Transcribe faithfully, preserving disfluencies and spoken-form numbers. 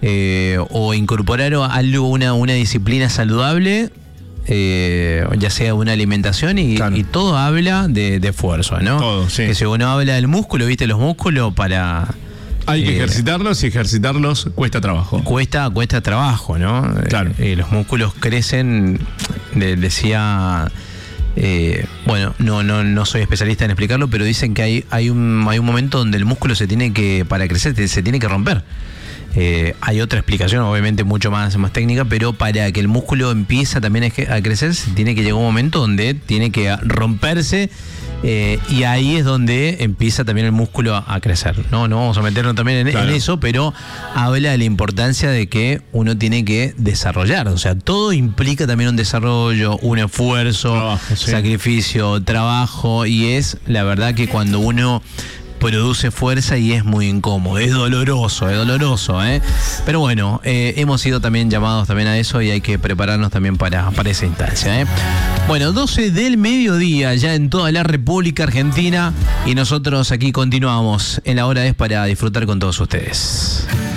eh, o incorporar algo, una, una disciplina saludable, eh, ya sea una alimentación y, claro. y todo habla de, de esfuerzo, ¿no? Todo, sí. Que si uno habla del músculo, viste, los músculos para... Hay que eh, ejercitarlos y ejercitarlos cuesta trabajo. Cuesta, cuesta trabajo, ¿no? Claro. Eh, los músculos crecen, de, decía... Eh, bueno, no, no, no soy especialista en explicarlo, pero dicen que hay, hay, un, hay un momento donde el músculo se tiene que, para crecer, se tiene que romper. Eh, hay otra explicación, obviamente mucho más, más técnica, pero para que el músculo empiece también a crecer, se tiene que llegar un momento donde tiene que romperse, eh, y ahí es donde empieza también el músculo a, a crecer. No, no vamos a meternos también en, claro. en eso, pero habla de la importancia de que uno tiene que desarrollar. O sea, todo implica también un desarrollo, un esfuerzo, trabajo, sí. sacrificio, trabajo, y es la verdad que cuando uno produce fuerza y es muy incómodo, es doloroso, es doloroso, ¿eh? Pero bueno, eh, hemos sido también llamados también a eso y hay que prepararnos también para, para esa instancia, ¿eh? Bueno, doce del mediodía ya en toda la República Argentina y nosotros aquí continuamos. En la hora es para disfrutar con todos ustedes.